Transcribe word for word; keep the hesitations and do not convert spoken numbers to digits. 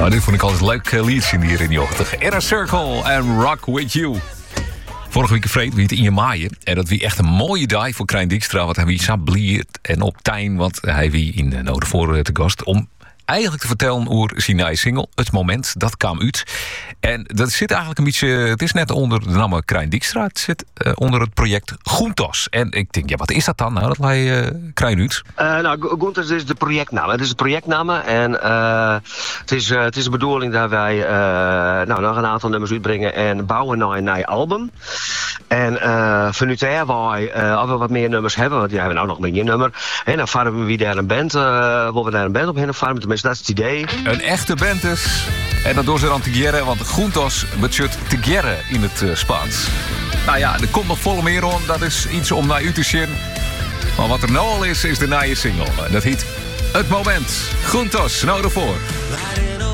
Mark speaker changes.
Speaker 1: Nou, dit vond ik altijd een leuk uh, liedje hier in die ochtend. Inner Circle en Rock With You. Vorige week vreed wie het in je maaien. En dat wie echt een mooie dag voor Krijn Dijkstra. Want hij wie sabliert en op Tijn. Want hij wie in de Noorden voor te gast. Om eigenlijk te vertellen over zijn nieuwe single. Het moment, dat kwam uit. En dat zit eigenlijk een beetje... Het is net onder de naam Krijn Dijkstra. Het zit uh, onder het project Groentos. En ik denk, ja, wat is dat dan? Nou, dat wij uh, Krijn uit.
Speaker 2: Uh, nou, Groentos is de projectnaam. Het is de projectnaam. En uh, het, is, uh, het is de bedoeling dat wij uh, nou, nog een aantal nummers uitbrengen. En bouwen naar een nieuw album. En uh, vanuit daar wij uh, al wel wat meer nummers hebben. Want die hebben nou nog meer nummer. En dan varen we weer daar een band. Uh, waar we daar een band op heen varen. Tenminste, dat is het idee.
Speaker 1: Een echte band dus. En dat door ze dan te gerren, want Groentos budget te gerren in het uh, Spaans. Nou ja, er komt nog volle meer om. Dat is iets om naar u te zien. Maar wat er nou al is, is de nieuwe single. Dat heet Het Moment. Groentos, nou ervoor.